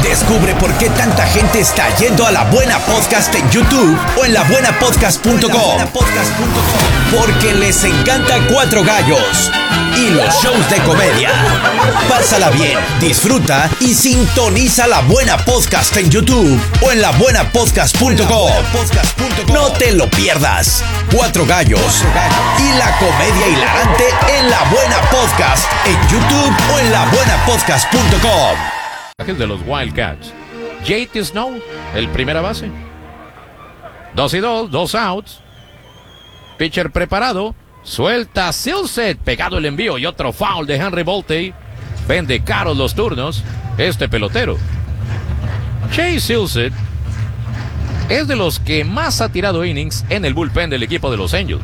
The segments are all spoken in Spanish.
Descubre por qué tanta gente está yendo a La Buena Podcast en YouTube o en labuenapodcast.com. Porque les encanta Cuatro Gallos y los shows de comedia. Pásala bien, disfruta y sintoniza La Buena Podcast en YouTube o en labuenapodcast.com. No te lo pierdas. Cuatro Gallos y la comedia hilarante en La Buena Podcast en YouTube o en labuenapodcast.com. De los Wildcats. JT Snow, el primera base. 2-2, 2 outs. Pitcher preparado. Suelta Silseth, pegado el envío y otro foul de Henry Voltey. Vende caros los turnos este pelotero. Chase Silseth es de los que más ha tirado innings en el bullpen del equipo de los Angels.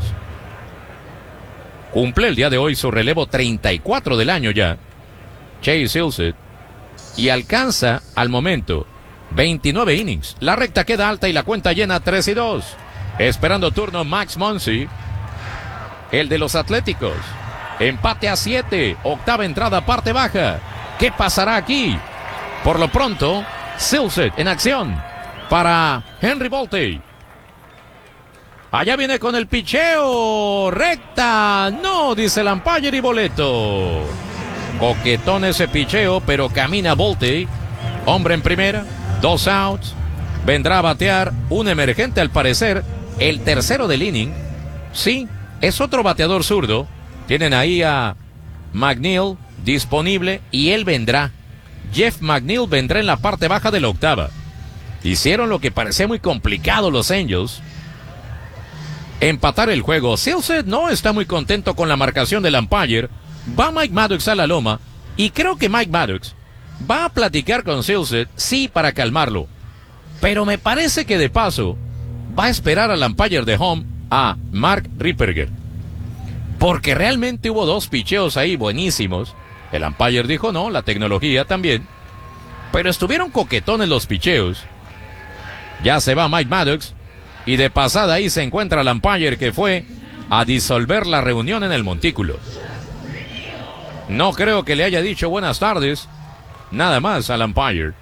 Cumple el día de hoy su relevo 34 del año ya. Chase Silseth. Y alcanza al momento 29 innings. La recta queda alta y la cuenta llena 3-2. Esperando turno Max Muncy, el de los Atléticos. Empate a 7. Octava entrada, parte baja. ¿Qué pasará aquí? Por lo pronto, Silseth en acción para Henry Voltey. Allá viene con el picheo. Recta. No, dice el umpire y boleto. Coquetón ese picheo, pero camina Voltey. Hombre en primera, 2 outs. Vendrá a batear un emergente al parecer, el tercero del inning. Sí, es otro bateador zurdo. Tienen ahí a McNeil disponible y él vendrá. Jeff McNeil vendrá en la parte baja de la octava. Hicieron lo que parecía muy complicado los Angels. Empatar el juego. Silseth no está muy contento con la marcación del umpire. Va Mike Maddox a la loma y creo que Mike Maddox va a platicar con Silseth, sí, para calmarlo. Pero me parece que de paso va a esperar al umpire de home, a Mark Ripperger. Porque realmente hubo 2 picheos ahí buenísimos. El umpire dijo no, la tecnología también. Pero estuvieron coquetones los picheos. Ya se va Mike Maddox y de pasada ahí se encuentra el umpire que fue a disolver la reunión en el montículo. No creo que le haya dicho buenas tardes, nada más al umpire.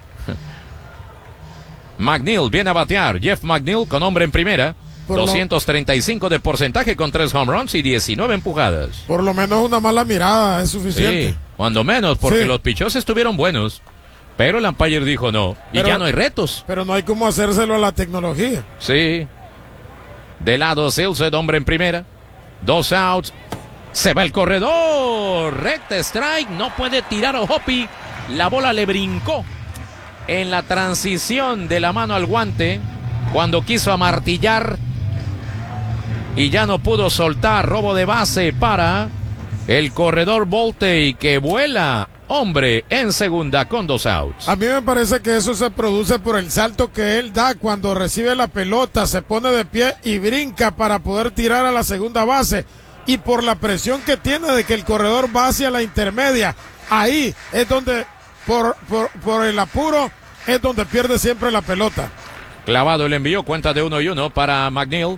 McNeil viene a batear. Jeff McNeil con hombre en primera. 235 de porcentaje con 3 home runs y 19 empujadas. Por lo menos una mala mirada es suficiente. Sí, cuando menos, porque sí, los pichos estuvieron buenos. Pero el umpire dijo no, y ya no hay retos. Pero no hay cómo hacérselo a la tecnología. Sí. De lado Silseth, hombre en primera. 2 outs. Se va el corredor. Recta strike. No puede tirar a Hoppy. La bola le brincó en la transición de la mano al guante cuando quiso amartillar y ya no pudo soltar. Robo de base para el corredor Voltey, que vuela hombre en segunda con 2 outs. A mí me parece que eso se produce por el salto que él da cuando recibe la pelota, se pone de pie y brinca para poder tirar a la segunda base. Y por la presión que tiene de que el corredor va hacia la intermedia, ahí es donde, por el apuro, es donde pierde siempre la pelota. Clavado el envío, cuenta de 1-1 para McNeil.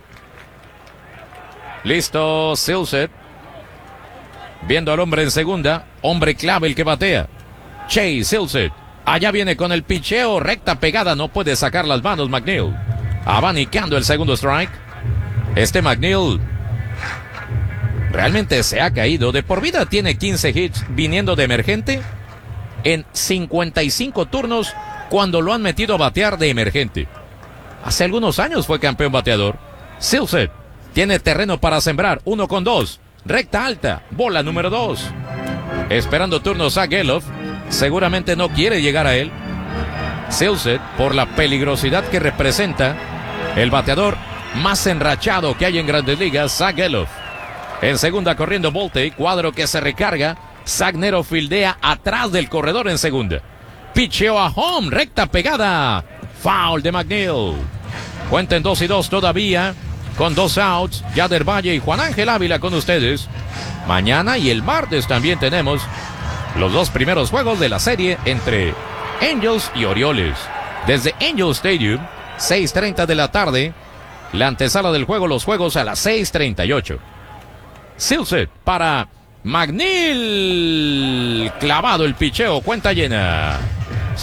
Listo, Silseth. Viendo al hombre en segunda, hombre clave el que batea. Chase Silseth. Allá viene con el picheo, recta pegada, no puede sacar las manos McNeil. Abanicando el segundo strike. McNeil realmente se ha caído. De por vida tiene 15 hits viniendo de emergente en 55 turnos cuando lo han metido a batear de emergente. Hace algunos años fue campeón bateador. Silseth tiene terreno para sembrar. 1-2. Recta alta. Bola número 2. Esperando turno Zach Gelof. Seguramente no quiere llegar a él. Silseth, por la peligrosidad que representa, el bateador más enrachado que hay en Grandes Ligas, Zach Gelof. En segunda corriendo Voltey, cuadro que se recarga. Zach Nero fildea atrás del corredor en segunda. Picheo a home, recta pegada. Foul de McNeil. Cuenten 2-2 todavía, con 2 outs. Yader Valle y Juan Ángel Ávila con ustedes. Mañana y el martes también tenemos los 2 primeros juegos de la serie entre Angels y Orioles. Desde Angel Stadium, 6:30 de la tarde. La antesala del juego, los juegos a las 6:38. Silseth para McNeil. Clavado el picheo, cuenta llena.